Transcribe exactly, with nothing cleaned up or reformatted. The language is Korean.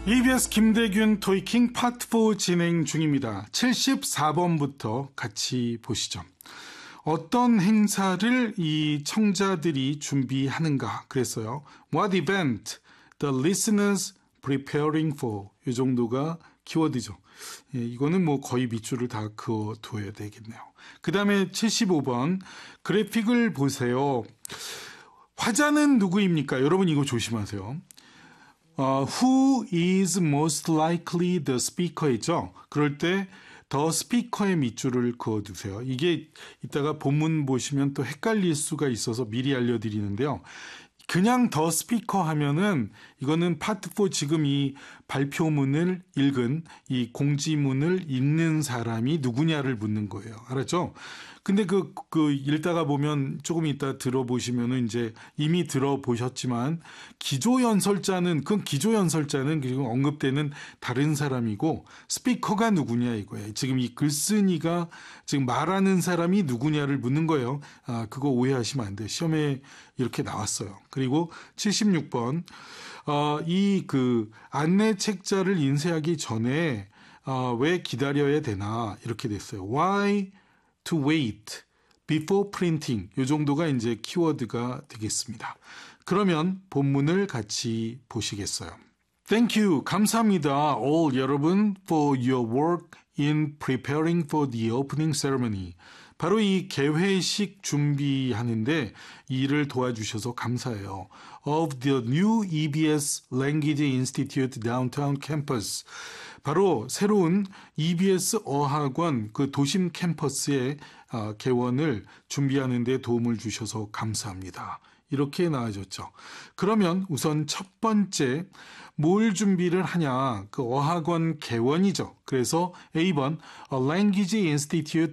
이비에스 김대균 토이킹 파트 사 진행 중입니다. 칠십사 번부터 같이 보시죠. 어떤 행사를 이 청자들이 준비하는가 그랬어요. What event the listeners preparing for? 이 정도가 키워드죠. 예, 이거는 뭐 거의 밑줄을 다 그어둬야 되겠네요. 그 다음에 칠십오 번 그래픽을 보세요. 화자는 누구입니까? 여러분 이거 조심하세요. Uh, who is most likely the speaker이죠. 그럴 때 the speaker의 밑줄을 그어두세요. 이게 이따가 본문 보시면 또 헷갈릴 수가 있어서 미리 알려드리는데요. 그냥 더 스피커 하면은 이거는 파트 사 지금 이 발표문을 읽은 이 공지문을 읽는 사람이 누구냐를 묻는 거예요. 알았죠? 근데 그, 그 읽다가 보면 조금 이따 들어보시면은 이제 이미 들어보셨지만 기조연설자는, 그 기조연설자는 지금 언급되는 다른 사람이고 스피커가 누구냐 이거예요. 지금 이 글쓴이가 지금 말하는 사람이 누구냐를 묻는 거예요. 아, 그거 오해하시면 안 돼요. 시험에 이렇게 나왔어요. 그리고 칠십육 번, 어, 이 그 안내 책자를 인쇄하기 전에 어, 왜 기다려야 되나 이렇게 됐어요. Why to wait before printing? 이 정도가 이제 키워드가 되겠습니다. 그러면 본문을 같이 보시겠어요. Thank you. 감사합니다. all 여러분 for your work in preparing for the opening ceremony. 바로 이 개회식 준비하는데 일을 도와주셔서 감사해요. Of the new 이비에스 Language Institute Downtown Campus. 바로 새로운 이비에스 어학원 그 도심 캠퍼스의 개원을 준비하는 데 도움을 주셔서 감사합니다. 이렇게 나와졌죠. 그러면 우선 첫 번째 뭘 준비를 하냐? 그 어학원 개원이죠. 그래서 A 번 A Language Institute